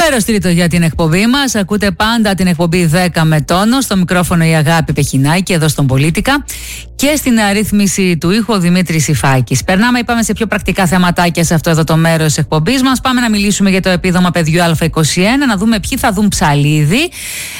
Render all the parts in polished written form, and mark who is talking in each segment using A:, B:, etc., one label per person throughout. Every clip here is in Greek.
A: Μέρος τρίτο για την εκπομπή μας. Ακούτε πάντα την εκπομπή 10 με τόνο. Στο μικρόφωνο η Αγάπη Πεχινάκη, εδώ στον Πολίτικα. Και στην αρρύθμιση του ήχου ο Δημήτρης Ιφάκης. Περνάμε, είπαμε, σε πιο πρακτικά θεματάκια σε αυτό εδώ το μέρος της εκπομπής μας. Πάμε να μιλήσουμε για το επίδομα παιδιού Α21, να δούμε ποιοι θα δουν ψαλίδι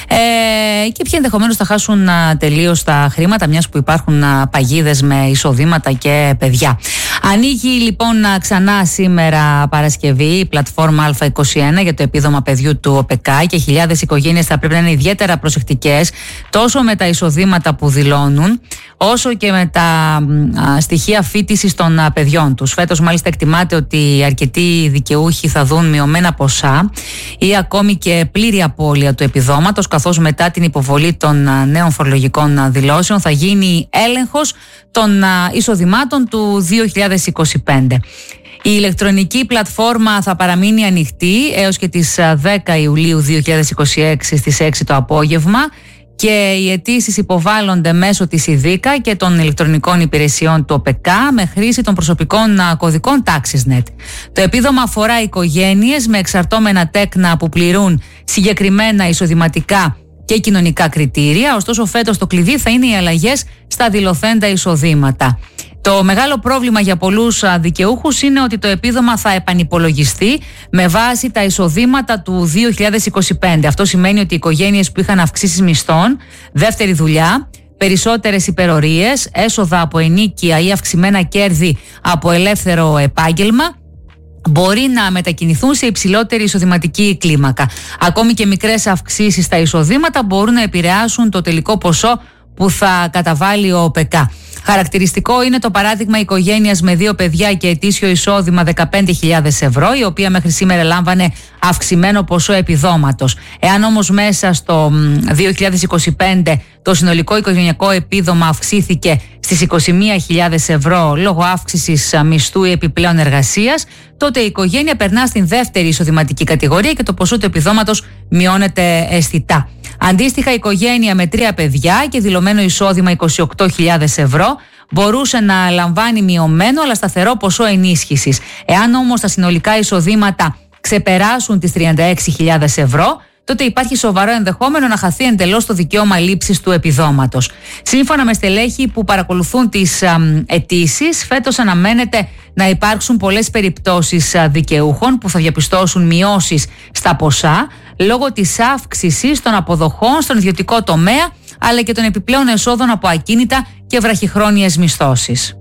A: και ποιοι ενδεχομένως θα χάσουν τελείως τα χρήματα, μιας που υπάρχουν παγίδες με εισοδήματα και παιδιά. Ανοίγει λοιπόν ξανά σήμερα Παρασκευή η πλατφόρμα Α21 για το επίδομα παιδιού του ΟΠΕΚΑ και χιλιάδες οικογένειες θα πρέπει να είναι ιδιαίτερα προσεκτικές τόσο με τα εισοδήματα που δηλώνουν όσο και με τα στοιχεία φοιτησης των παιδιών τους. Φέτος μάλιστα εκτιμάται ότι αρκετοί δικαιούχοι θα δουν μειωμένα ποσά ή ακόμη και πλήρη απώλεια του επιδόματος, καθώς μετά την υποβολή των νέων φορολογικών δηλώσεων θα γίνει έλεγχος των εισοδημάτων του 2025. Η ηλεκτρονική πλατφόρμα θα παραμείνει ανοιχτή έως και τις 10 Ιουλίου 2026 στις 6 το απόγευμα και οι αιτήσεις υποβάλλονται μέσω της ΙΔΙΚΑ και των ηλεκτρονικών υπηρεσιών του ΟΠΕΚΑ με χρήση των προσωπικών κωδικών TaxisNet. Το επίδομα αφορά οικογένειες με εξαρτώμενα τέκνα που πληρούν συγκεκριμένα εισοδηματικά και κοινωνικά κριτήρια, ωστόσο φέτος το κλειδί θα είναι οι αλλαγές στα δηλωθέντα εισοδήματα. Το μεγάλο πρόβλημα για πολλούς δικαιούχους είναι ότι το επίδομα θα επανυπολογιστεί με βάση τα εισοδήματα του 2025. Αυτό σημαίνει ότι οι οικογένειες που είχαν αυξήσεις μισθών, δεύτερη δουλειά, περισσότερες υπερορίες, έσοδα από ενοίκια ή αυξημένα κέρδη από ελεύθερο επάγγελμα μπορεί να μετακινηθούν σε υψηλότερη εισοδηματική κλίμακα. Ακόμη και μικρές αυξήσεις στα εισοδήματα μπορούν να επηρεάσουν το τελικό ποσό που θα καταβάλει ο ΟΠΕΚΑ. Χαρακτηριστικό είναι το παράδειγμα οικογένειας με 2 παιδιά και ετήσιο εισόδημα 15.000 ευρώ, η οποία μέχρι σήμερα λάμβανε αυξημένο ποσό επιδόματος. Εάν όμως μέσα στο 2025 το συνολικό οικογενειακό επίδομα αυξήθηκε στις 21.000 ευρώ λόγω αύξησης μισθού ή επιπλέον εργασίας, τότε η οικογένεια περνά στην δεύτερη εισοδηματική κατηγορία και το ποσό του επιδόματος μειώνεται αισθητά. Αντίστοιχα, η οικογένεια με 3 παιδιά και δηλωμένο εισόδημα 28.000 ευρώ μπορούσε να λαμβάνει μειωμένο αλλά σταθερό ποσό ενίσχυσης. Εάν όμως τα συνολικά εισοδήματα ξεπεράσουν τις 36.000 ευρώ, τότε υπάρχει σοβαρό ενδεχόμενο να χαθεί εντελώς το δικαίωμα λήψης του επιδόματος. Σύμφωνα με στελέχη που παρακολουθούν τις αιτήσεις, φέτος αναμένεται να υπάρξουν πολλές περιπτώσεις δικαιούχων που θα διαπιστώσουν μειώσεις στα ποσά λόγω της αύξησης των αποδοχών στον ιδιωτικό τομέα αλλά και των επιπλέον εσόδων από ακίνητα και βραχυχρόνιες μισθώσεις.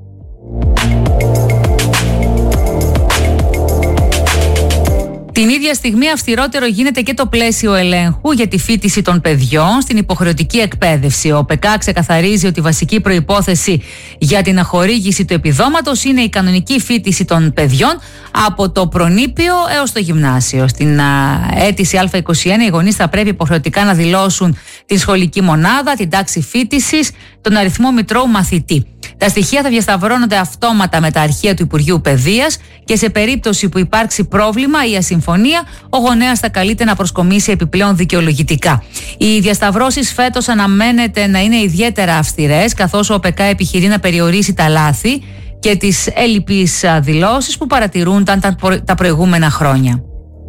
A: Την ίδια στιγμή αυστηρότερο γίνεται και το πλαίσιο ελέγχου για τη φοιτηση των παιδιών στην υποχρεωτική εκπαίδευση. Ο ΟΠΕΚΑ ξεκαθαρίζει ότι η βασική προϋπόθεση για την αχορήγηση του επιδόματος είναι η κανονική φοιτηση των παιδιών από το προνήπιο έως το γυμνάσιο. Στην αίτηση Α21 οι γονείς θα πρέπει υποχρεωτικά να δηλώσουν τη σχολική μονάδα, την τάξη φοιτησης, τον αριθμό μητρώου μαθητή. Τα στοιχεία θα διασταυρώνονται αυτόματα με τα αρχεία του Υπουργείου Παιδείας και σε περίπτωση που υπάρξει πρόβλημα ή ασυμφωνία, ο γονέας θα καλείται να προσκομίσει επιπλέον δικαιολογητικά. Οι διασταυρώσεις φέτος αναμένεται να είναι ιδιαίτερα αυστηρές, καθώς ο ΟΠΕΚΑ επιχειρεί να περιορίσει τα λάθη και τις έλλειπεις δηλώσεις που παρατηρούνταν τα προηγούμενα χρόνια.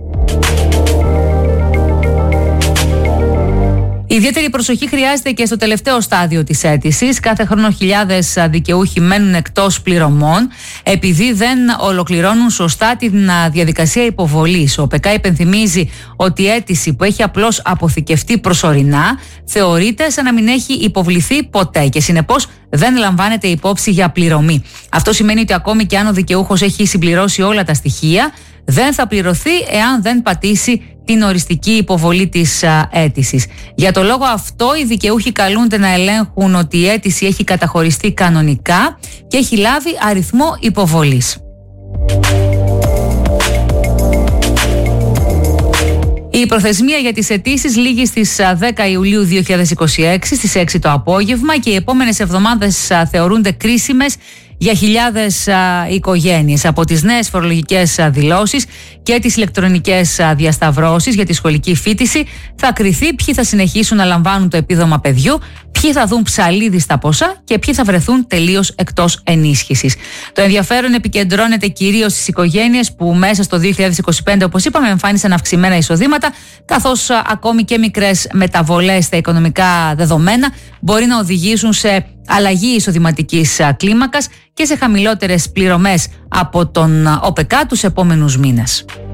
A: Ιδιαίτερη προσοχή χρειάζεται και στο τελευταίο στάδιο της αίτησης. Κάθε χρόνο χιλιάδες δικαιούχοι μένουν εκτός πληρωμών επειδή δεν ολοκληρώνουν σωστά τη διαδικασία υποβολής. Ο ΟΠΕΚΑ υπενθυμίζει ότι η αίτηση που έχει απλώς αποθηκευτεί προσωρινά θεωρείται σαν να μην έχει υποβληθεί ποτέ και συνεπώς δεν λαμβάνεται υπόψη για πληρωμή. Αυτό σημαίνει ότι ακόμη και αν ο δικαιούχος έχει συμπληρώσει όλα τα στοιχεία, δεν θα πληρωθεί εάν δεν πατήσει την οριστική υποβολή της αίτησης. Για το λόγο αυτό, οι δικαιούχοι καλούνται να ελέγχουν ότι η αίτηση έχει καταχωριστεί κανονικά και έχει λάβει αριθμό υποβολής. Η προθεσμία για τις αιτήσεις λήγει στις 10 Ιουλίου 2026 στις 6 το απόγευμα και οι επόμενες εβδομάδες θεωρούνται κρίσιμες για χιλιάδες οικογένειες. Από τις νέες φορολογικές δηλώσεις και τις ηλεκτρονικές διασταυρώσεις για τη σχολική φοιτηση θα κριθεί ποιοι θα συνεχίσουν να λαμβάνουν το επίδομα παιδιού ποιοι θα δουν ψαλίδι στα ποσά και ποιοι θα βρεθούν τελείως εκτός ενίσχυσης. Το ενδιαφέρον επικεντρώνεται κυρίως στις οικογένειες που μέσα στο 2025, όπως είπαμε, εμφάνισαν αυξημένα εισοδήματα, καθώς ακόμη και μικρές μεταβολές στα οικονομικά δεδομένα μπορεί να οδηγήσουν σε αλλαγή εισοδηματικής κλίμακας και σε χαμηλότερες πληρωμές από τον ΟΠΕΚΑ τους επόμενους μήνες.